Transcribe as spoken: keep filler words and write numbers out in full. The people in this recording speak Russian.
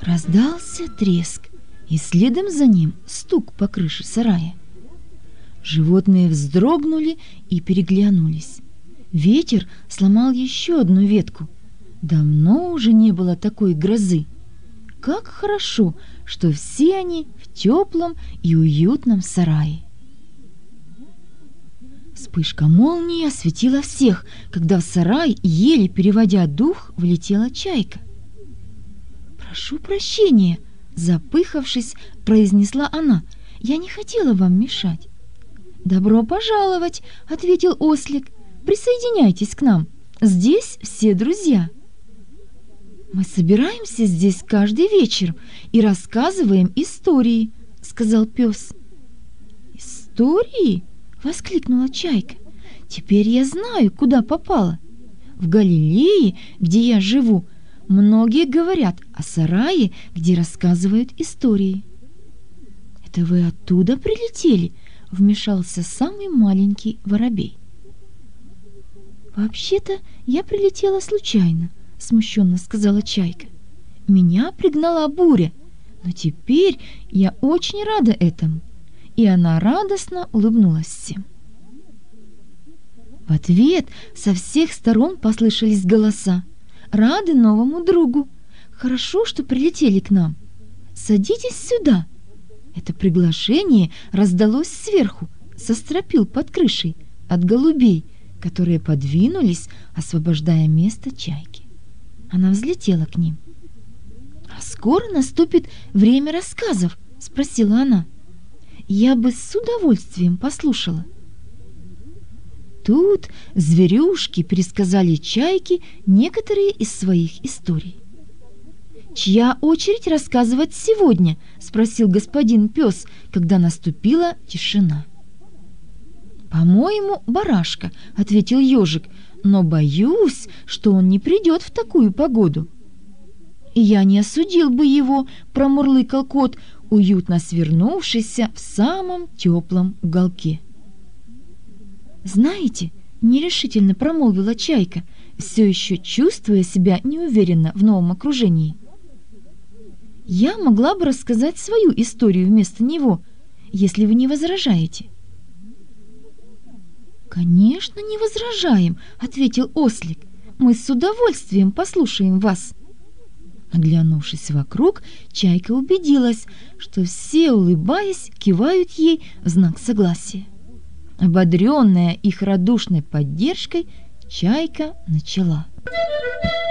Раздался треск, и следом за ним стук по крыше сарая. Животные вздрогнули и переглянулись. Ветер сломал еще одну ветку. Давно уже не было такой грозы. Как хорошо, что все они в теплом и уютном сарае. Вспышка молнии осветила всех, когда в сарай, еле переводя дух, влетела чайка. «Прошу прощения», — запыхавшись, произнесла она, — «я не хотела вам мешать». «Добро пожаловать», — ответил ослик, — «присоединяйтесь к нам, здесь все друзья». «Мы собираемся здесь каждый вечер и рассказываем истории», — сказал пес. «Истории?» — воскликнула чайка. «Теперь я знаю, куда попала. В Галилее, где я живу, многие говорят о сарае, где рассказывают истории». «Это вы оттуда прилетели?» — вмешался самый маленький воробей. «Вообще-то я прилетела случайно», — смущенно сказала чайка. «Меня пригнала буря, но теперь я очень рада этому». И она радостно улыбнулась всем. В ответ со всех сторон послышались голоса. «Рады новому другу! Хорошо, что прилетели к нам! Садитесь сюда!» Это приглашение раздалось сверху, со стропил под крышей, от голубей, которые подвинулись, освобождая место чайки. Она взлетела к ним. «А скоро наступит время рассказов?» — спросила она. «Я бы с удовольствием послушала». Тут зверюшки пересказали чайке некоторые из своих историй. «Чья очередь рассказывать сегодня?» — спросил господин пес, когда наступила тишина. «По-моему, барашка», — ответил ежик, — «но боюсь, что он не придет в такую погоду». «Я не осудил бы его», — промурлыкал кот, уютно свернувшийся в самом теплом уголке. «Знаете», — нерешительно промолвила чайка, все еще чувствуя себя неуверенно в новом окружении, «я могла бы рассказать свою историю вместо него, если вы не возражаете». «Конечно, не возражаем», — ответил ослик. «Мы с удовольствием послушаем вас». Оглянувшись вокруг, чайка убедилась, что все, улыбаясь, кивают ей в знак согласия. Ободренная их радушной поддержкой, чайка начала.